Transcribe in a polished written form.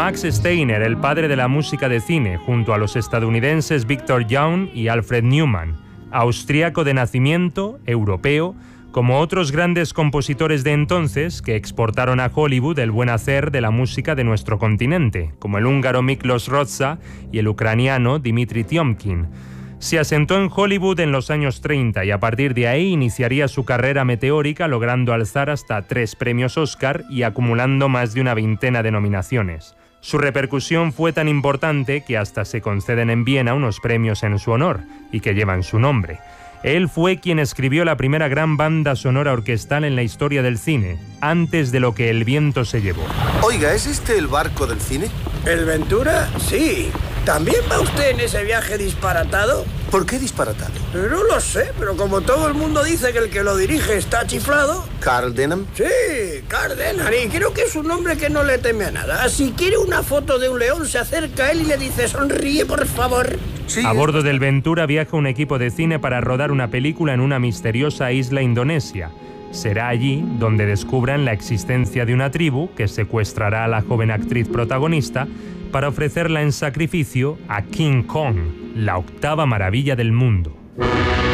Max Steiner, el padre de la música de cine, junto a los estadounidenses Victor Young y Alfred Newman, austríaco de nacimiento, europeo, como otros grandes compositores de entonces que exportaron a Hollywood el buen hacer de la música de nuestro continente, como el húngaro Miklos Rozsa y el ucraniano Dmitri Tiomkin. Se asentó en Hollywood en los años 30 y a partir de ahí iniciaría su carrera meteórica, logrando alzar hasta 3 premios Oscar y acumulando más de una veintena de nominaciones. Su repercusión fue tan importante que hasta se conceden en Viena unos premios en su honor y que llevan su nombre. Él fue quien escribió la primera gran banda sonora orquestal en la historia del cine, antes de lo que el viento se llevó. Oiga, ¿es este el barco del cine? ¿El Ventura? Sí. ¿También va usted en ese viaje disparatado? ¿Por qué disparatado? No lo sé, pero como todo el mundo dice que el que lo dirige está chiflado... ¿Carl Denham? Sí, Carl Denham, y creo que es un hombre que no le teme a nada. Si quiere una foto de un león, se acerca a él y le dice, sonríe, por favor. Sí. A bordo del Ventura viaja un equipo de cine para rodar una película en una misteriosa isla indonesia. Será allí donde descubran la existencia de una tribu que secuestrará a la joven actriz protagonista para ofrecerla en sacrificio a King Kong, la octava maravilla del mundo.